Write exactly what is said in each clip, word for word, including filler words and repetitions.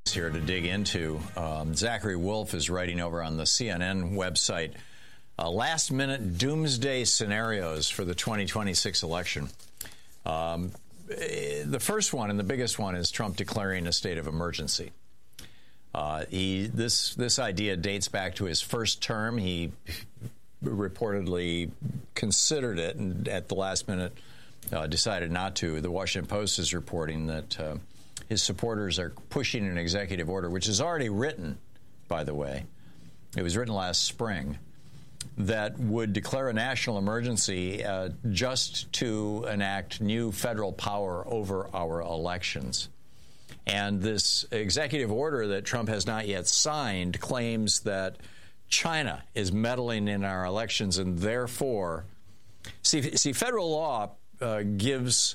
Here to dig into. Um, Zachary Wolf is writing over on the C N N website, uh, last-minute doomsday scenarios for the twenty twenty-six election. Um, the first one and the biggest one is Trump declaring a state of emergency. Uh, he this this idea dates back to his first term. He reportedly considered it and at the last minute uh, decided not to. The Washington Post is reporting that uh, his supporters are pushing an executive order, which is already written, by the way. It was written last spring, that would declare a national emergency uh, just to enact new federal power over our elections. And this executive order that Trump has not yet signed claims that China is meddling in our elections, and therefore, see, see federal law uh, gives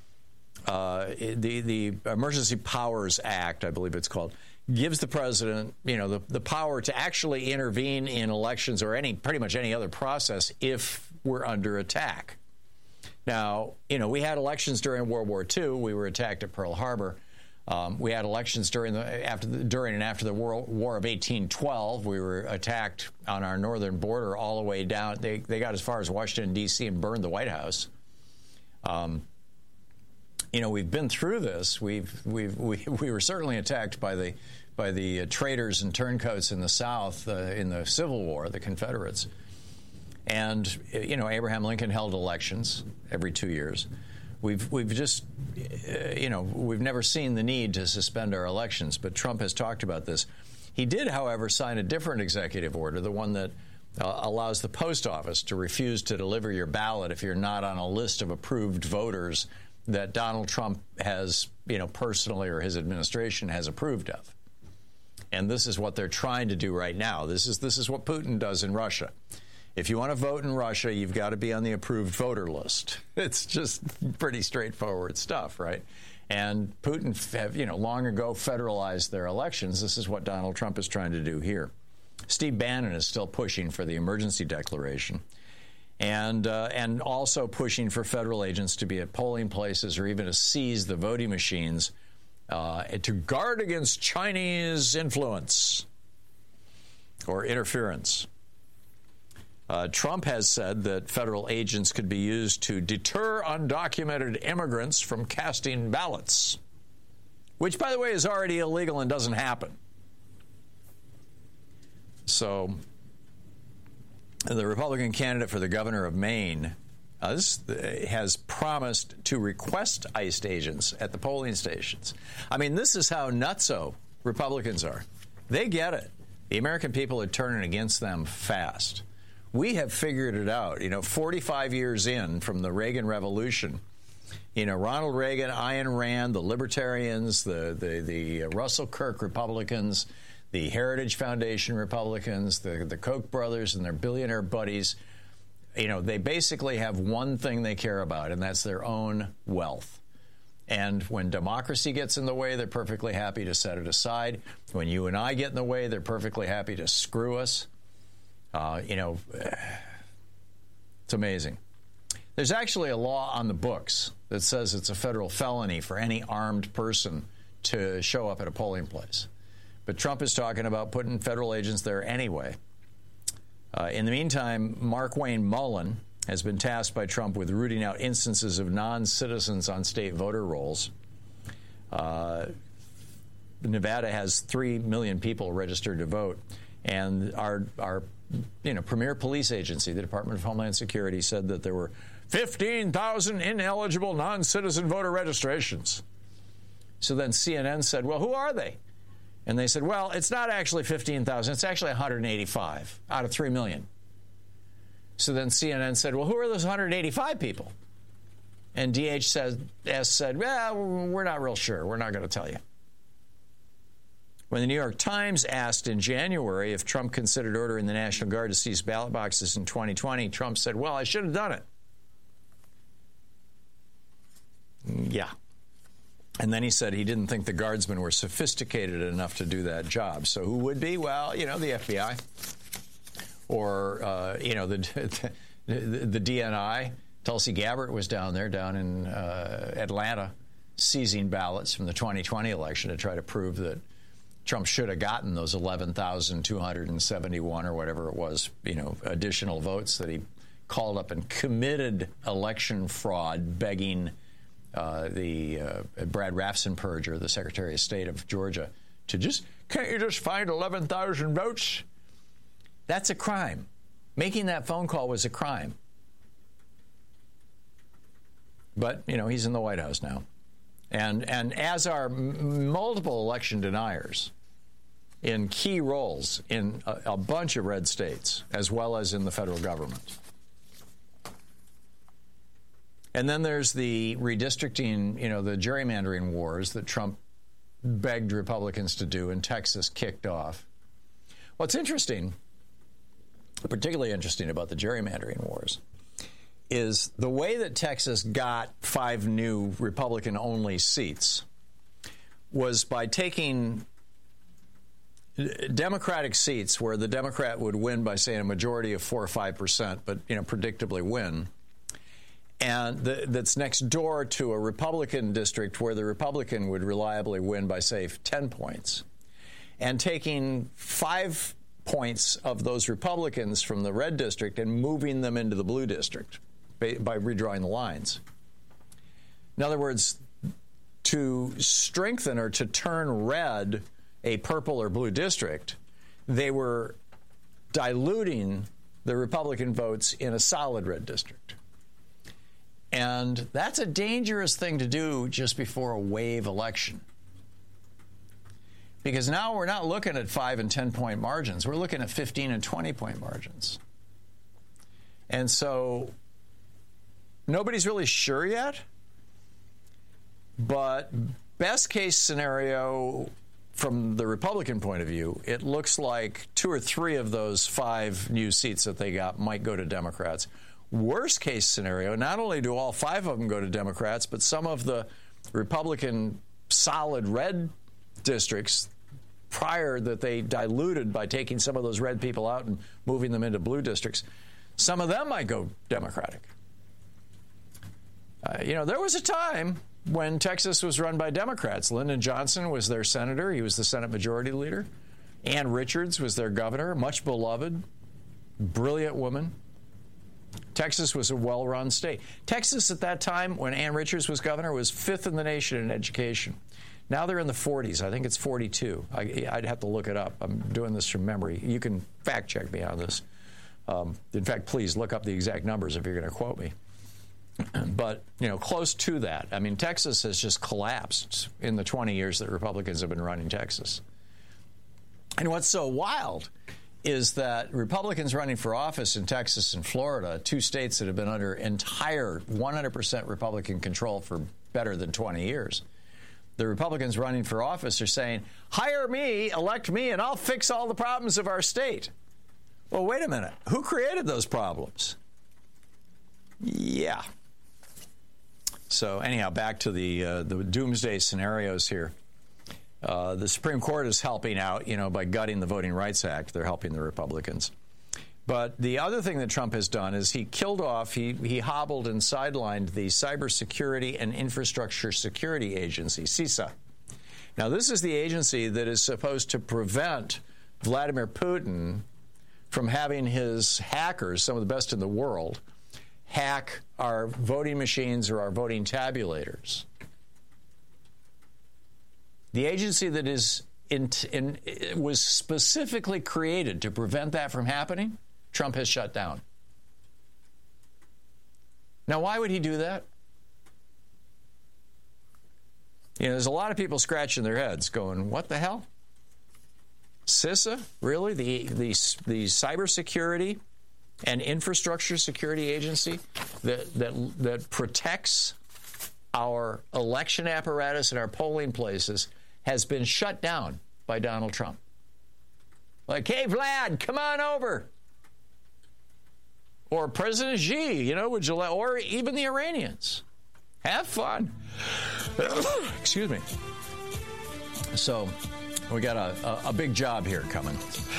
uh, the the Emergency Powers Act, I believe it's called, gives the president, you know, the, the power to actually intervene in elections or any pretty much any other process if we're under attack. Now, you know, we had elections during World War Two. We were attacked at Pearl Harbor. Um, we had elections during the after the, during and after the World War of eighteen twelve. We were attacked on our northern border all the way down. They they got as far as Washington, D C and burned the White House. Um, you know, we've been through this. We've we've we, we were certainly attacked by the by the uh, traitors and turncoats in the South uh, in the Civil War, the Confederates. And you know, Abraham Lincoln held elections every two years. We've we've just, uh, you know, we've never seen the need to suspend our elections, but Trump has talked about this. He did, however, sign a different executive order, the one that uh, allows the post office to refuse to deliver your ballot if you're not on a list of approved voters that Donald Trump has, you know, personally or his administration has approved of. And this is what they're trying to do right now. This is this is what Putin does in Russia. If you want to vote in Russia, you've got to be on the approved voter list. It's just pretty straightforward stuff, right? And Putin, have, you know, long ago federalized their elections. This is what Donald Trump is trying to do here. Steve Bannon is still pushing for the emergency declaration, and uh, and also pushing for federal agents to be at polling places or even to seize the voting machines uh, to guard against Chinese influence or interference. Uh, Trump has said that federal agents could be used to deter undocumented immigrants from casting ballots, which, by the way, is already illegal and doesn't happen. So the Republican candidate for the governor of Maine uh, this, uh, has promised to request ICE agents at the polling stations. I mean, this is how nutso Republicans are. They get it. The American people are turning against them fast. We have figured it out. You know, forty-five years in from the Reagan Revolution, you know, Ronald Reagan, Ayn Rand, the Libertarians, the the, the Russell Kirk Republicans, the Heritage Foundation Republicans, the, the Koch brothers and their billionaire buddies, you know, they basically have one thing they care about, and that's their own wealth. And when democracy gets in the way, they're perfectly happy to set it aside. When you and I get in the way, they're perfectly happy to screw us. Uh, you know, it's amazing. There's actually a law on the books that says it's a federal felony for any armed person to show up at a polling place. But Trump is talking about putting federal agents there anyway. Uh, in the meantime, Markwayne Mullin has been tasked by Trump with rooting out instances of non-citizens on state voter rolls. Uh, Nevada has three million people registered to vote, and our our you know, premier police agency, the Department of Homeland Security, said that there were fifteen thousand ineligible non-citizen voter registrations. So then C N N said, well, who are they? And they said, well, it's not actually fifteen thousand. It's actually one hundred eighty-five out of three million. So then C N N said, well, who are those one hundred eighty-five people? And D H S said, well, we're not real sure. We're not going to tell you. When the New York Times asked in January if Trump considered ordering the National Guard to seize ballot boxes in twenty twenty, Trump said, well, I should have done it. Yeah. And then he said he didn't think the guardsmen were sophisticated enough to do that job. So who would be? Well, you know, the F B I or, uh, you know, the, the, the D N I. Tulsi Gabbard was down there, down in uh, Atlanta, seizing ballots from the twenty twenty election to try to prove that Trump should have gotten those eleven thousand two hundred seventy-one or whatever it was, you know, additional votes that he called up and committed election fraud, begging uh, the uh, Brad Raffensperger, the Secretary of State of Georgia, to just, can't you just find eleven thousand votes? That's a crime. Making that phone call was a crime. But, you know, he's in the White House now. And and as are m- multiple election deniers in key roles in a, a bunch of red states, as well as in the federal government. And then there's the redistricting, you know, the gerrymandering wars that Trump begged Republicans to do and Texas kicked off. What's interesting, particularly interesting about the gerrymandering wars, is the way that Texas got five new Republican-only seats was by taking Democratic seats where the Democrat would win by, say, a majority of four or five percent, but, you know, predictably win, and the, that's next door to a Republican district where the Republican would reliably win by, say, ten points, and taking five points of those Republicans from the red district and moving them into the blue district by redrawing the lines. In other words, to strengthen or to turn red a purple or blue district, they were diluting the Republican votes in a solid red district. And that's a dangerous thing to do just before a wave election. Because now we're not looking at five and ten point margins. We're looking at fifteen and twenty point margins. And so nobody's really sure yet, but best case scenario from the Republican point of view, it looks like two or three of those five new seats that they got might go to Democrats. Worst case scenario, not only do all five of them go to Democrats, but some of the Republican solid red districts prior that they diluted by taking some of those red people out and moving them into blue districts, some of them might go Democratic. Uh, you know, there was a time when Texas was run by Democrats. Lyndon Johnson was their senator. He was the Senate Majority Leader. Ann Richards was their governor, much beloved, brilliant woman. Texas was a well-run state. Texas at that time, when Ann Richards was governor, was fifth in the nation in education. Now they're in the forties. I think it's forty-two. I, I'd have to look it up. I'm doing this from memory. You can fact-check me on this. Um, in fact, please look up the exact numbers if you're going to quote me. But, you know, close to that. I mean, Texas has just collapsed in the twenty years that Republicans have been running Texas. And what's so wild is that Republicans running for office in Texas and Florida, two states that have been under entire one hundred percent Republican control for better than twenty years, the Republicans running for office are saying, hire me, elect me, and I'll fix all the problems of our state. Well, wait a minute. Who created those problems? Yeah. So anyhow, back to the uh, the doomsday scenarios here. Uh, the Supreme Court is helping out, you know, by gutting the Voting Rights Act. They're helping the Republicans. But the other thing that Trump has done is he killed off, he, he hobbled and sidelined the Cybersecurity and Infrastructure Security Agency, CISA. Now, this is the agency that is supposed to prevent Vladimir Putin from having his hackers, some of the best in the world, hack our voting machines or our voting tabulators. The agency that is in, in, was specifically created to prevent that from happening, Trump has shut down. Now, why would he do that? You know, there's a lot of people scratching their heads going, what the hell? CISA? Really? The, the, the cybersecurity and infrastructure security agency that, that, that protects our election apparatus and our polling places has been shut down by Donald Trump. Like, hey, Vlad, come on over. Or President Xi, you know, would you let, or even the Iranians. Have fun. Excuse me. So we got a, a, a big job here coming.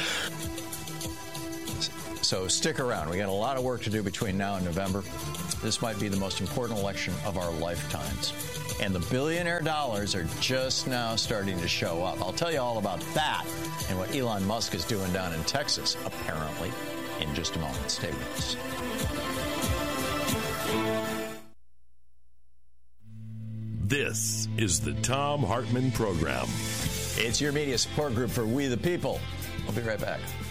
So stick around. We got a lot of work to do between now and November. This might be the most important election of our lifetimes. And the billionaire dollars are just now starting to show up. I'll tell you all about that and what Elon Musk is doing down in Texas, apparently, in just a moment. Stay with us. This is the Thom Hartmann Program. It's your media support group for We the People. We'll be right back.